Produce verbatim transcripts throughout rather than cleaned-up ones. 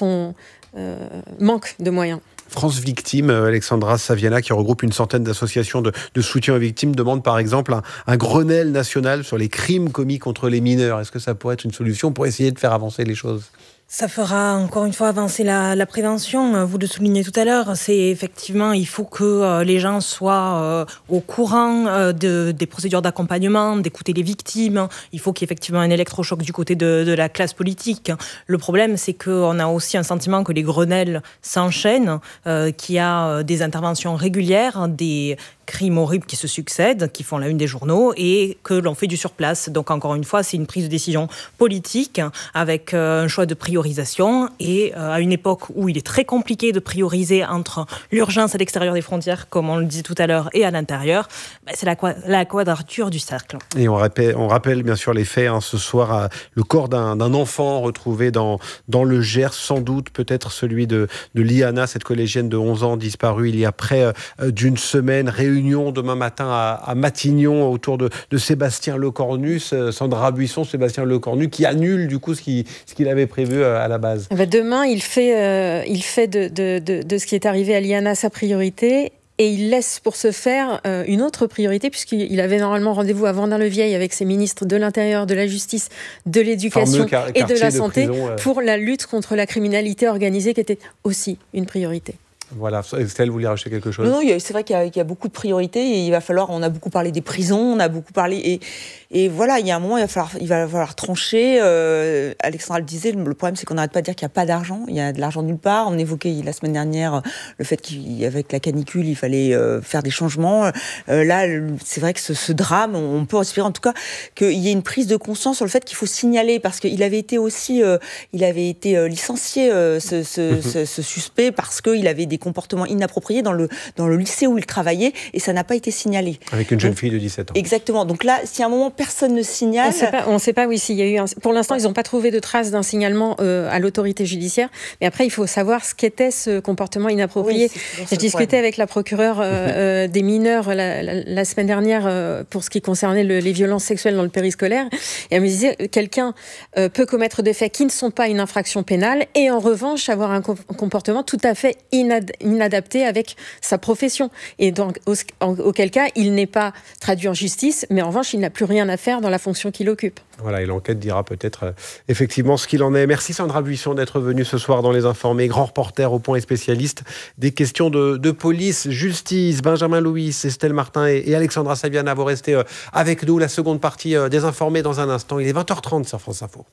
son euh, manque de moyens. France Victimes, Alexandra Saviana, qui regroupe une centaine d'associations de, de soutien aux victimes, demande par exemple un, un Grenelle national sur les crimes commis contre les mineurs. Est-ce que ça pourrait être une solution pour essayer de faire avancer les choses ? Ça fera encore une fois avancer la, la prévention. Vous le soulignez tout à l'heure, c'est effectivement, il faut que euh, les gens soient euh, au courant euh, de, des procédures d'accompagnement, d'écouter les victimes. Il faut qu'il y ait effectivement un électrochoc du côté de, de la classe politique. Le problème, c'est qu'on a aussi un sentiment que les Grenelles s'enchaînent, euh, qu'il y a des interventions régulières, des crimes horribles qui se succèdent, qui font la une des journaux, et que l'on fait du surplace. Donc encore une fois, c'est une prise de décision politique avec euh, un choix de priorisation, et euh, à une époque où il est très compliqué de prioriser entre l'urgence à l'extérieur des frontières, comme on le disait tout à l'heure, et à l'intérieur, bah, c'est la, la quadrature du cercle. Et on rappelle, on rappelle bien sûr les faits, hein, ce soir, euh, le corps d'un, d'un enfant retrouvé dans, dans le Gers, sans doute peut-être celui de, de Liana, cette collégienne de onze ans disparue il y a près euh, d'une semaine. Réunion demain matin à, à Matignon autour de, de Sébastien Lecornu, Sandra Buisson, Sébastien Lecornu, qui annule du coup ce qu'il, ce qu'il avait prévu à la base. Demain, il fait, euh, il fait de, de, de, de ce qui est arrivé à Liana sa priorité. Et il laisse pour ce faire euh, une autre priorité, puisqu'il avait normalement rendez-vous à Vendin-le-Vieil avec ses ministres de l'Intérieur, de la Justice, de l'Éducation car- et de la Santé, de prison, euh... pour la lutte contre la criminalité organisée, qui était aussi une priorité. Voilà, Estelle, vous voulez rajouter quelque chose ? Non, non, c'est vrai qu'il y, a, qu'il y a beaucoup de priorités et il va falloir, on a beaucoup parlé des prisons, on a beaucoup parlé, et, et voilà, il y a un moment, il va falloir, il va falloir trancher. Euh, Alexandra le disait, le problème c'est qu'on n'arrête pas de dire qu'il n'y a pas d'argent, il y a de l'argent nulle part. On évoquait la semaine dernière le fait qu'avec la canicule, il fallait euh, faire des changements. Euh, là, c'est vrai que ce, ce drame, on peut espérer en tout cas qu'il y ait une prise de conscience sur le fait qu'il faut signaler, parce qu'il avait été aussi, euh, il avait été euh, licencié, euh, ce, ce, ce, ce suspect, parce qu'il avait des comportements inappropriés dans le, dans le lycée où il travaillait, et ça n'a pas été signalé. Avec une jeune Donc, fille de dix-sept ans. Exactement. Donc là, si à un moment personne ne signale... On ne sait pas, oui, s'il y a eu un... Pour l'instant, ils n'ont pas trouvé de traces d'un signalement euh, à l'autorité judiciaire, mais après, il faut savoir ce qu'était ce comportement inapproprié. Oui, Je discutais avec la procureure euh, euh, des mineurs la, la, la semaine dernière euh, pour ce qui concernait le, les violences sexuelles dans le périscolaire, et elle me disait, quelqu'un euh, peut commettre des faits qui ne sont pas une infraction pénale, et en revanche, avoir un, com- un comportement tout à fait inad- inadapté avec sa profession. Et donc, au, auquel cas, il n'est pas traduit en justice, mais en revanche, il n'a plus rien à faire dans la fonction qu'il occupe. Voilà, et l'enquête dira peut-être euh, effectivement ce qu'il en est. Merci Sandra Buisson d'être venue ce soir dans Les Informés, grand reporter au point et spécialiste des questions de, de police, justice. Benjamin Louis, Estelle Martin et, et Alexandra Saviana, vous restez euh, avec nous. La seconde partie euh, des Informés dans un instant. Il est vingt heures trente sur France Info.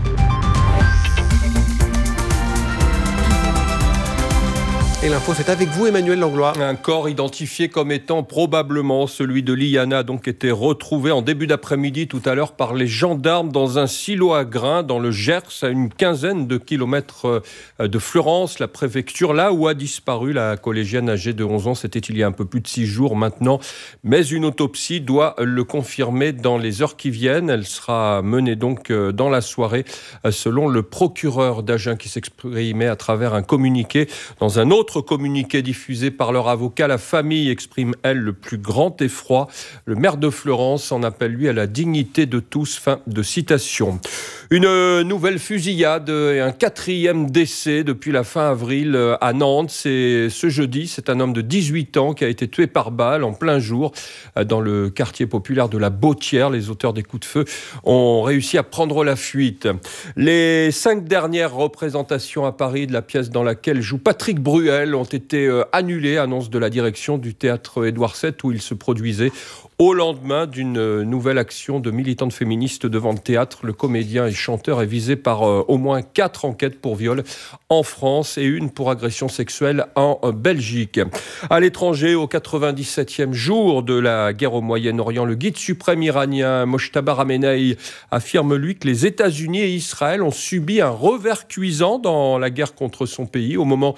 Et l'info, c'est avec vous, Emmanuel Langlois. Un corps identifié comme étant probablement celui de Liana a donc été retrouvé en début d'après-midi tout à l'heure par les gendarmes dans un silo à grains dans le Gers, à une quinzaine de kilomètres de Fleurance, la préfecture, là où a disparu la collégienne âgée de onze ans. C'était il y a un peu plus de six jours maintenant. Mais une autopsie doit le confirmer dans les heures qui viennent. Elle sera menée donc dans la soirée, selon le procureur d'Agen qui s'exprimait à travers un communiqué. Dans un autre communiqué diffusé par leur avocat, la famille exprime, elle, le plus grand effroi. Le maire de Fleurance en appelle, lui, à la dignité de tous. Fin de citation. Une nouvelle fusillade et un quatrième décès depuis la fin avril à Nantes. C'est ce jeudi, c'est un homme de dix-huit ans qui a été tué par balle en plein jour dans le quartier populaire de la Bautière. Les auteurs des coups de feu ont réussi à prendre la fuite. Les cinq dernières représentations à Paris de la pièce dans laquelle joue Patrick Bruel ont été annulées, annonce de la direction du théâtre Édouard sept où il se produisait. Au lendemain d'une nouvelle action de militantes féministes devant le théâtre, le comédien et chanteur est visé par euh, au moins quatre enquêtes pour viol en France et une pour agression sexuelle en Belgique. À l'étranger, au quatre-vingt-dix-septième jour de la guerre au Moyen-Orient, le guide suprême iranien Mojtaba Khamenei affirme, lui, que les États-Unis et Israël ont subi un revers cuisant dans la guerre contre son pays au moment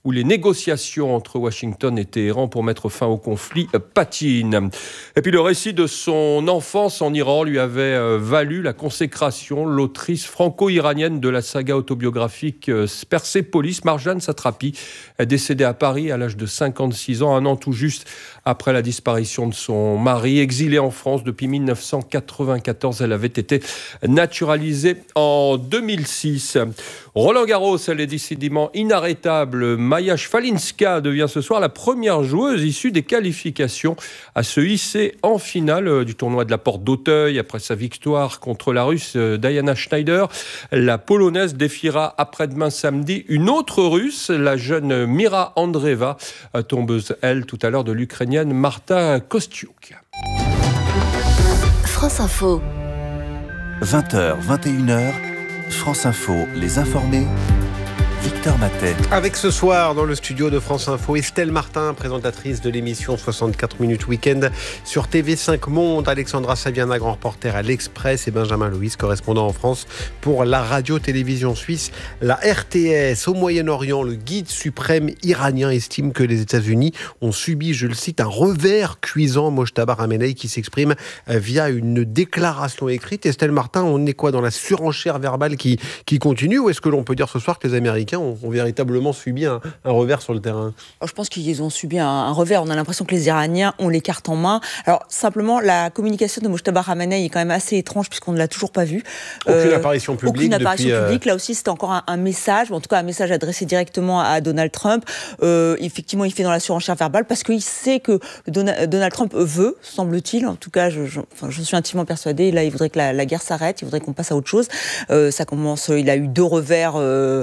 où les négociations entre Washington et Téhéran pour mettre fin au conflit patinent. Et puis le récit de son enfance en Iran lui avait valu la consécration, l'autrice franco-iranienne de la saga autobiographique Persépolis, Marjane Satrapi, est décédée à Paris à l'âge de cinquante-six ans, un an tout juste après la disparition de son mari. Exilée en France depuis dix-neuf cent quatre-vingt-quatorze, elle avait été naturalisée en deux mille six. Roland Garros, elle est décidément inarrêtable. Maja Švalinska devient ce soir la première joueuse issue des qualifications à se hisser en finale du tournoi de la Porte d'Auteuil après sa victoire contre la Russe Diana Schneider. La Polonaise défiera après-demain samedi une autre Russe, la jeune Mira Andreeva, tombeuse, elle, tout à l'heure de l'Ukrainienne Marta Kostyuk. France Info. vingt heures, vingt et une heures, France Info, les informés. Victor Matet. Avec ce soir dans le studio de France Info, Estelle Martin, présentatrice de l'émission soixante-quatre minutes Week-end sur T V cinq Monde, Alexandra Saviana, grand reporter à l'Express, et Benjamin Louis, correspondant en France pour la radio-télévision suisse, la R T S. Au Moyen-Orient, le guide suprême iranien estime que les États-Unis ont subi, je le cite, un revers cuisant. Mojtaba Khamenei qui s'exprime via une déclaration écrite. Estelle Martin, on est quoi dans la surenchère verbale qui, qui continue, ou est-ce que l'on peut dire ce soir que les Américains ont, ont véritablement subi un, un revers sur le terrain? Alors, je pense qu'ils ont subi un, un revers. On a l'impression que les Iraniens ont les cartes en main. Alors, simplement, la communication de Mojtaba Khamenei est quand même assez étrange puisqu'on ne l'a toujours pas vue. Aucune euh, Aucune apparition publique. apparition depuis, publique. Euh... Là aussi, c'était encore un, un message, en tout cas un message adressé directement à, à Donald Trump. Euh, effectivement, il fait dans la surenchère verbale parce qu'il sait que Donald, Donald Trump veut, semble-t-il, en tout cas, je, je, enfin, je suis intimement persuadée, là, il voudrait que la, la guerre s'arrête, il voudrait qu'on passe à autre chose. Euh, ça commence, il a eu deux revers euh,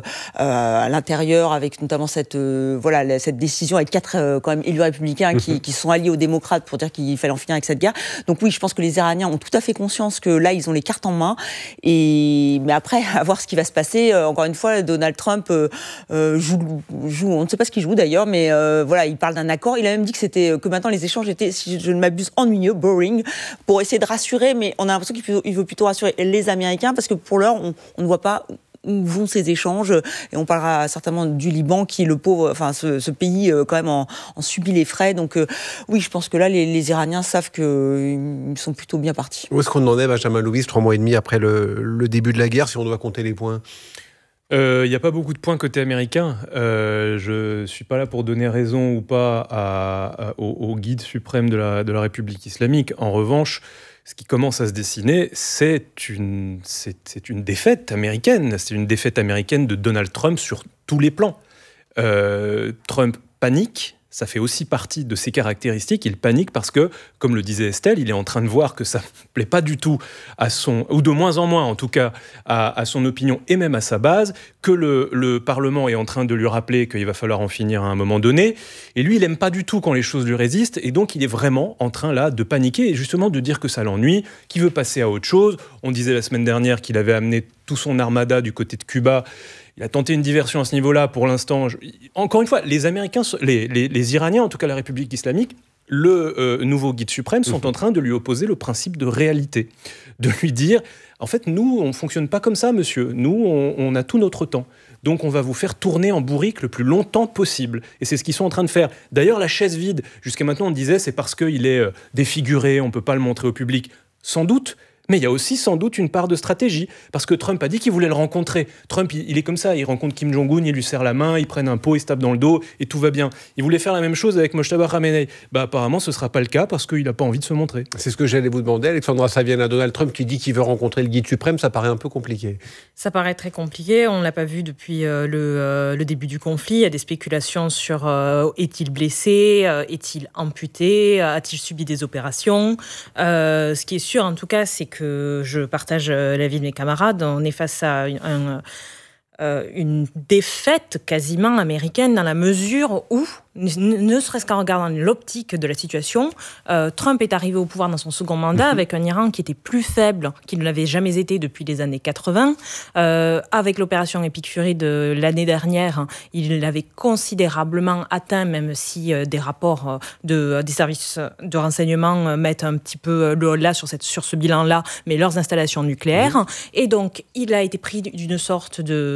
à l'intérieur, avec notamment cette, euh, voilà, cette décision avec quatre euh, quand même élus républicains qui, qui sont alliés aux démocrates pour dire qu'il fallait en finir avec cette guerre. Donc oui, je pense que les Iraniens ont tout à fait conscience que là, ils ont les cartes en main. Et... Mais après, à voir ce qui va se passer. Euh, encore une fois, Donald Trump euh, euh, joue, joue, on ne sait pas ce qu'il joue d'ailleurs, mais euh, voilà, il parle d'un accord. Il a même dit que, c'était, que maintenant les échanges étaient, si je ne m'abuse, ennuyeux, boring, pour essayer de rassurer, mais on a l'impression qu'il veut, il veut plutôt rassurer les Américains, parce que pour l'heure, on, on ne voit pas où vont ces échanges, et on parlera certainement du Liban qui est le pauvre, enfin ce, ce pays euh, quand même en, en subit les frais. Donc euh, oui, je pense que là les, les Iraniens savent qu'ils sont plutôt bien partis. Où est-ce qu'on en est, Benjamin Louis, trois mois et demi après le, le début de la guerre, si on doit compter les points? Il euh, n'y a pas beaucoup de points côté américain. Euh, je ne suis pas là pour donner raison ou pas à, à, au, au guide suprême de la, de la République islamique. En revanche, ce qui commence à se dessiner, c'est une, c'est, c'est une défaite américaine. C'est une défaite américaine de Donald Trump sur tous les plans. Euh, Trump panique. Ça fait aussi partie de ses caractéristiques. Il panique parce que, comme le disait Estelle, il est en train de voir que ça ne plaît pas du tout à son, ou de moins en moins en tout cas, à, à son opinion et même à sa base, que le, le Parlement est en train de lui rappeler qu'il va falloir en finir à un moment donné. Et lui, il n'aime pas du tout quand les choses lui résistent. Et donc, il est vraiment en train là de paniquer et justement de dire que ça l'ennuie, qu'il veut passer à autre chose. On disait la semaine dernière qu'il avait amené tout son armada du côté de Cuba. Il a tenté une diversion à ce niveau-là. Pour l'instant, je... encore une fois, les Américains, les, les, les Iraniens, en tout cas la République islamique, le euh, nouveau guide suprême, sont mmh. en train de lui opposer le principe de réalité. De lui dire, en fait, nous, on ne fonctionne pas comme ça, monsieur. Nous, on, on a tout notre temps. Donc, on va vous faire tourner en bourrique le plus longtemps possible. Et c'est ce qu'ils sont en train de faire. D'ailleurs, la chaise vide, jusqu'à maintenant, on disait, c'est parce qu'il est euh, défiguré, on ne peut pas le montrer au public. Sans doute. Mais il y a aussi sans doute une part de stratégie, parce que Trump a dit qu'il voulait le rencontrer. Trump, il, il est comme ça, il rencontre Kim Jong-un, il lui serre la main, ils prennent un pot, ils se tapent dans le dos, et tout va bien. Il voulait faire la même chose avec Mojtaba Khamenei. Bah, apparemment, ce ne sera pas le cas, parce qu'il n'a pas envie de se montrer. C'est ce que j'allais vous demander, Alexandra Saviana. Donald Trump qui dit qu'il veut rencontrer le guide suprême, ça paraît un peu compliqué. Ça paraît très compliqué, on ne l'a pas vu depuis euh, le, euh, le début du conflit. Il y a des spéculations sur euh, est-il blessé, euh, est-il amputé, a-t-il subi des opérations. Euh, ce qui est sûr, en tout cas, c'est que je partage l'avis de mes camarades. On est face à une, un, euh, une défaite quasiment américaine dans la mesure où, ne serait-ce qu'en regardant l'optique de la situation, euh, Trump est arrivé au pouvoir dans son second mandat avec un Iran qui était plus faible qu'il ne l'avait jamais été depuis les années quatre-vingts. Euh, avec l'opération Epic Fury de l'année dernière, il l'avait considérablement atteint, même si euh, des rapports de, des services de renseignement mettent un petit peu le holà sur, cette, sur ce bilan-là, mais leurs installations nucléaires. Mmh. Et donc, il a été pris d'une sorte de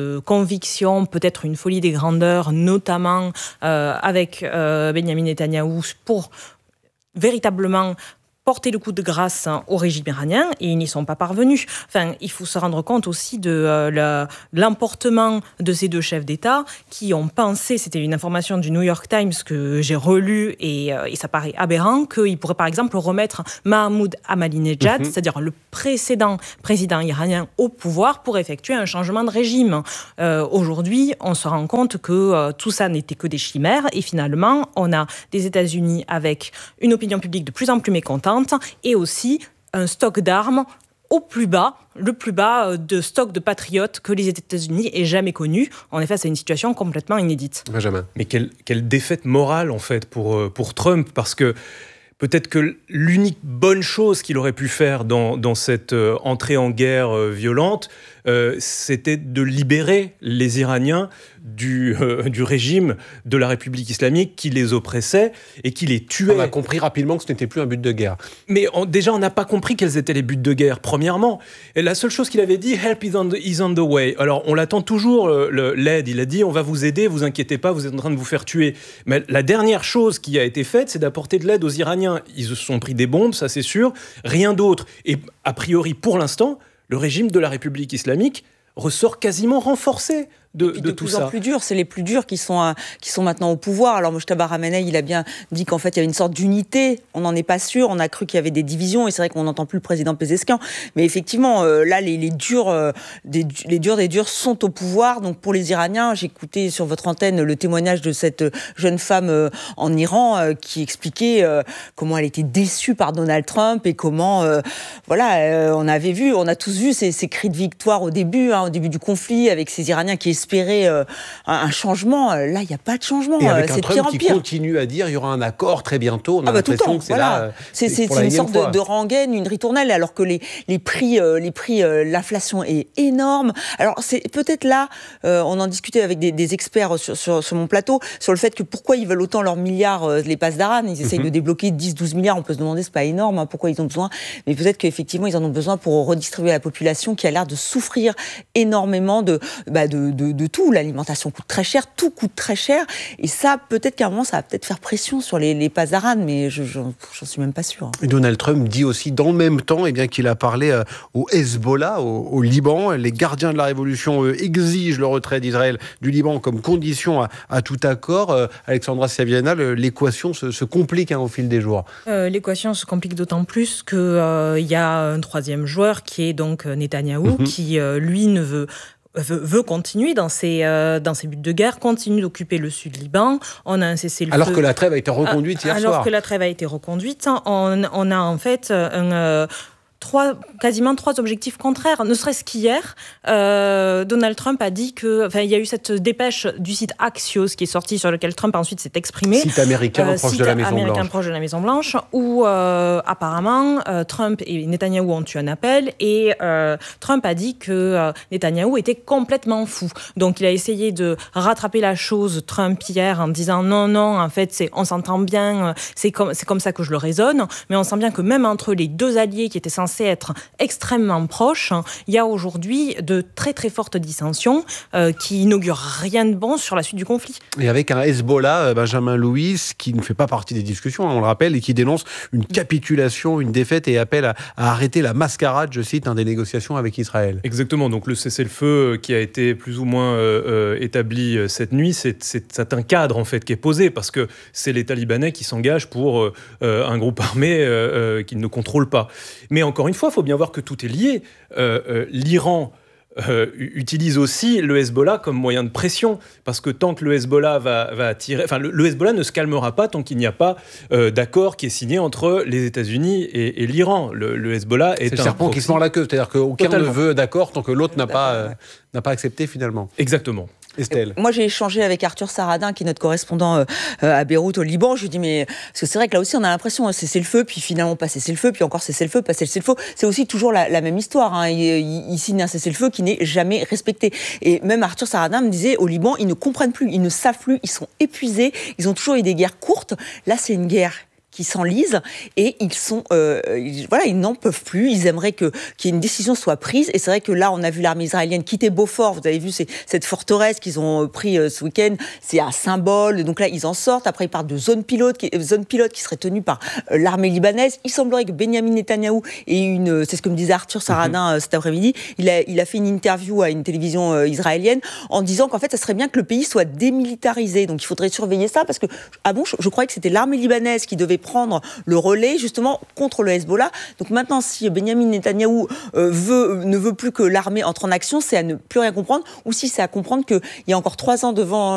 de conviction, peut-être une folie des grandeurs, notamment euh, avec euh, Benyamin Netanyahou, pour véritablement porter le coup de grâce au régime iranien, et ils n'y sont pas parvenus. Enfin, il faut se rendre compte aussi de euh, la, l'emportement de ces deux chefs d'État qui ont pensé, c'était une information du New York Times que j'ai relue, et, euh, et ça paraît aberrant, qu'ils pourraient par exemple remettre Mahmoud Ahmadinejad, mm-hmm. c'est-à-dire le précédent président iranien, au pouvoir pour effectuer un changement de régime. Euh, aujourd'hui, on se rend compte que euh, tout ça n'était que des chimères, et finalement, on a des États-Unis avec une opinion publique de plus en plus mécontente, et aussi un stock d'armes au plus bas, le plus bas de stock de patriotes que les États-Unis aient jamais connu. En effet, c'est une situation complètement inédite. Benjamin. Mais quelle, quelle défaite morale, en fait, pour, pour Trump, parce que peut-être que l'unique bonne chose qu'il aurait pu faire dans, dans cette euh, entrée en guerre euh, violente, euh, c'était de libérer les Iraniens du, euh, du régime de la République islamique qui les oppressait et qui les tuait. On a compris rapidement que ce n'était plus un but de guerre. Mais on, déjà, on n'a pas compris quels étaient les buts de guerre, premièrement. Et la seule chose qu'il avait dit, « Help is on the, is on the way ». Alors, on l'attend toujours, euh, le, l'aide. Il a dit « On va vous aider, vous inquiétez pas, vous êtes en train de vous faire tuer ». Mais la dernière chose qui a été faite, c'est d'apporter de l'aide aux Iraniens. Ils se sont pris des bombes, ça c'est sûr, rien d'autre. Et a priori, pour l'instant, le régime de la République islamique ressort quasiment renforcé de, de, de de tout plus ça. En plus dur, c'est les plus durs qui sont, à, qui sont maintenant au pouvoir. Alors Mojtaba Ramenei, il a bien dit qu'en fait il y avait une sorte d'unité. On n'en est pas sûr. On a cru qu'il y avait des divisions, et c'est vrai qu'on n'entend plus le président Pezeshkian. Mais effectivement, euh, là les, les durs, euh, des, les durs des durs sont au pouvoir. Donc pour les Iraniens, j'ai écouté sur votre antenne le témoignage de cette jeune femme euh, en Iran euh, qui expliquait euh, comment elle était déçue par Donald Trump et comment, euh, voilà, euh, on avait vu, on a tous vu ces, ces cris de victoire au début, hein, au début du conflit, avec ces Iraniens qui espérer euh, un changement. Là, il n'y a pas de changement. Et avec c'est un Trump pire en qui pire. continue à dire il y aura un accord très bientôt. On a ah bah l'impression temps, que c'est voilà. là. C'est, c'est, c'est une sorte de, de rengaine, une ritournelle, alors que les, les prix, euh, les prix euh, l'inflation est énorme. Alors, c'est peut-être là, euh, on en discutait avec des, des experts sur, sur, sur mon plateau, sur le fait que pourquoi ils veulent autant leurs milliards, euh, les passes d'Aran. Ils essayent mm-hmm. de débloquer dix douze milliards. On peut se demander, c'est pas énorme, hein, pourquoi ils ont besoin. Mais peut-être qu'effectivement, ils en ont besoin pour redistribuer à la population qui a l'air de souffrir énormément de, bah, de, de, de tout. L'alimentation coûte très cher, tout coûte très cher. Et ça, peut-être qu'à un moment, ça va peut-être faire pression sur les, les passes d'Aran, mais je, je, j'en suis même pas sûr. Et Donald Trump dit aussi, dans le même temps, eh bien, qu'il a parlé euh, au Hezbollah, au, au Liban. Les gardiens de la révolution euh, exigent le retrait d'Israël du Liban comme condition à, à tout accord. Euh, Alexandra Saviana, le, l'équation se, se complique hein, au fil des jours. Euh, l'équation se complique d'autant plus qu'il euh, y a un troisième joueur qui est donc Netanyahou, mm-hmm. qui, euh, lui, ne veut... Veut, veut continuer dans ses, euh, dans ses buts de guerre, continue d'occuper le sud Liban. On a un cessez-le-feu. Alors que la trêve a été reconduite hier alors soir. Alors que la trêve a été reconduite, on, on a en fait un... Euh, Trois, quasiment trois objectifs contraires. Ne serait-ce qu'hier, euh, Donald Trump a dit que... Enfin, il y a eu cette dépêche du site Axios qui est sortie, sur lequel Trump ensuite s'est exprimé. Site américain euh, proche site de la Maison américain Blanche. proche de la Maison Blanche, où euh, apparemment euh, Trump et Netanyahou ont eu un appel, et euh, Trump a dit que euh, Netanyahou était complètement fou. Donc il a essayé de rattraper la chose, Trump, hier, en disant non, non, en fait, c'est, on s'entend bien, c'est comme, c'est comme ça que je le raisonne, mais on sent bien que même entre les deux alliés qui étaient censés être extrêmement proches, il y a aujourd'hui de très très fortes dissensions euh, qui inaugurent rien de bon sur la suite du conflit. Et avec un Hezbollah, Benjamin Louis, qui ne fait pas partie des discussions, on le rappelle, et qui dénonce une capitulation, une défaite, et appelle à, à arrêter la mascarade, je cite, hein, des négociations avec Israël. Exactement, donc le cessez-le-feu qui a été plus ou moins euh, établi cette nuit, c'est, c'est, c'est un cadre en fait qui est posé, parce que c'est les talibans qui s'engagent pour euh, un groupe armé euh, qu'ils ne contrôlent pas. Mais encore une fois, il faut bien voir que tout est lié. Euh, euh, L'Iran euh, utilise aussi le Hezbollah comme moyen de pression, parce que tant que le Hezbollah va, va tirer... Enfin, le, le Hezbollah ne se calmera pas tant qu'il n'y a pas euh, d'accord qui est signé entre les États-Unis et, et l'Iran. Le, le Hezbollah est, c'est le un serpent proxy. qui se mord la queue, c'est-à-dire qu'aucun Totalement. ne veut d'accord tant que l'autre n'a pas, euh, ouais. n'a pas accepté finalement. Exactement. Estelle. Moi, j'ai échangé avec Arthur Saradin, qui est notre correspondant euh, à Beyrouth, au Liban. Je lui ai dit, mais... Parce que c'est vrai que là aussi, on a l'impression, c'est cessez-le-feu, puis finalement, pas cessez-le-feu, puis encore cessez-le-feu, pas cessez-le-feu. C'est aussi toujours la, la même histoire. Hein. Il, il, il signe un cessez-le-feu qui n'est jamais respecté. Et même Arthur Saradin me disait, au Liban, ils ne comprennent plus, ils ne savent plus, ils sont épuisés, ils ont toujours eu des guerres courtes. Là, c'est une guerre qui s'enlisent et ils sont, euh, ils, voilà, ils n'en peuvent plus. Ils aimeraient que qu'il y ait une décision soit prise. Et c'est vrai que là, on a vu l'armée israélienne quitter Beaufort. Vous avez vu c'est, cette forteresse qu'ils ont pris euh, ce week-end. C'est un symbole. Donc là, ils en sortent. Après, ils parlent de zone pilote, qui, zone pilote qui serait tenue par euh, l'armée libanaise. Il semblerait que Benyamin Netanyahou ait une, c'est ce que me disait Arthur Saradin euh, cet après-midi. Il a, il a fait une interview à une télévision euh, israélienne en disant qu'en fait, ça serait bien que le pays soit démilitarisé. Donc, il faudrait surveiller ça parce que, ah bon, je, je croyais que c'était l'armée libanaise qui devait prendre le relais justement contre le Hezbollah. Donc maintenant, si Benyamin Netanyahou euh, veut, ne veut plus que l'armée entre en action, c'est à ne plus rien comprendre, ou si c'est à comprendre qu'il y a encore trois ans devant